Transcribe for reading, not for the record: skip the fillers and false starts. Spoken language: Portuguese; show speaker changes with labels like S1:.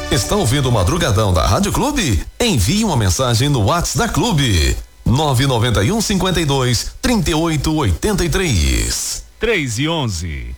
S1: Está ouvindo o Madrugadão da Rádio Clube? Envie uma mensagem no WhatsApp da Clube. 991 52 38 83.
S2: 3 e 11.